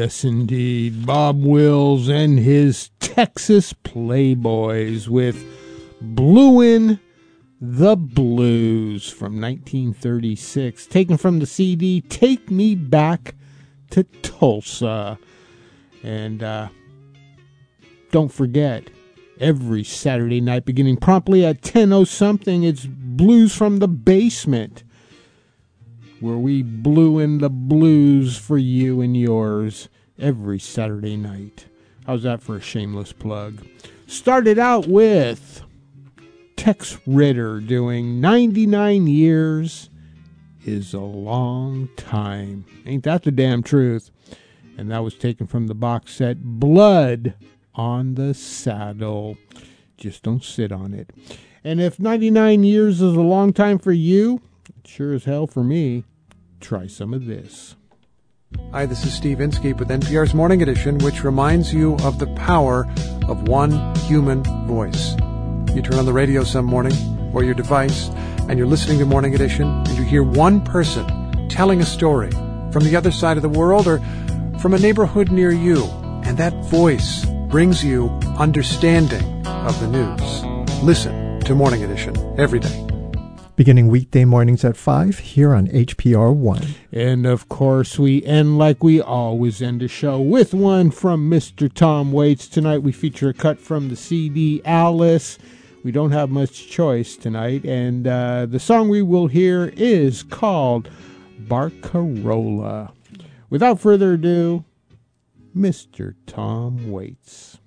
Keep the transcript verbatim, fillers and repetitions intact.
Yes, indeed. Bob Wills and his Texas Playboys with Bluein' the Blues from nineteen thirty-six, taken from the C D Take Me Back to Tulsa. And uh, don't forget, every Saturday night, beginning promptly at ten oh something, it's Blues from the Basement, where we blew in the blues for you and yours every Saturday night. How's that for a shameless plug? Started out with Tex Ritter doing ninety-nine years is a long time. Ain't that the damn truth? And that was taken from the box set Blood on the Saddle. Just don't sit on it. And if ninety-nine years is a long time for you, it sure as hell for me. Try some of this. Hi, this is Steve Inskeep with N P R's Morning Edition, which reminds you of the power of one human voice. You turn on the radio some morning or your device and you're listening to Morning Edition and you hear one person telling a story from the other side of the world or from a neighborhood near you, and that voice brings you understanding of the news. Listen to Morning Edition every day. Beginning weekday mornings at five here on H P R one. And, of course, we end like we always end a show with one from Mister Tom Waits. Tonight we feature a cut from the C D Alice. We don't have much choice tonight, and uh, the song we will hear is called Barcarola. Without further ado, Mister Tom Waits.